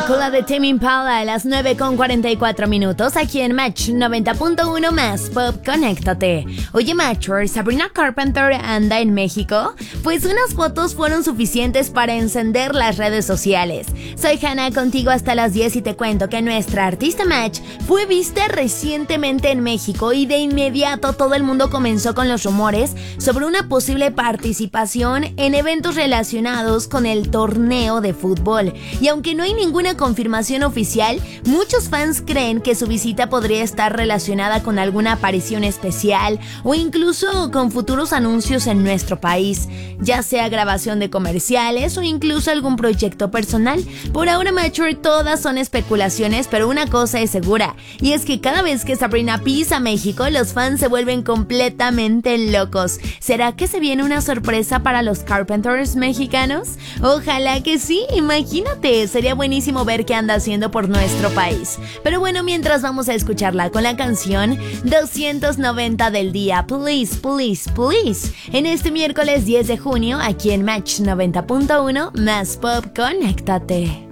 Drácula de Tame Impala a las 9:44 aquí en Match 90.1 más Pop, conéctate. Oye, Matcher, ¿Sabrina Carpenter anda en México? Pues unas fotos fueron suficientes para encender las redes sociales. Soy Hannah, contigo hasta las 10 y te cuento que nuestra artista Match fue vista recientemente en México y de inmediato todo el mundo comenzó con los rumores sobre una posible participación en eventos relacionados con el torneo de fútbol. Y aunque no hay ninguna confirmación oficial, muchos fans creen que su visita podría estar relacionada con alguna aparición especial o incluso con futuros anuncios en nuestro país, ya sea grabación de comerciales o incluso algún proyecto personal. Por ahora, Mature, todas son especulaciones, pero una cosa es segura, y es que cada vez que Sabrina pisa México, los fans se vuelven completamente locos. ¿Será que se viene una sorpresa para los Carpenters mexicanos? Ojalá que sí, imagínate, sería buenísimo ver qué anda haciendo por nuestro país. Pero bueno, mientras vamos a escucharla con la canción 290 del día, Please, Please, Please, en este miércoles 10 de junio, aquí en Match 90.1 más Pop, conéctate.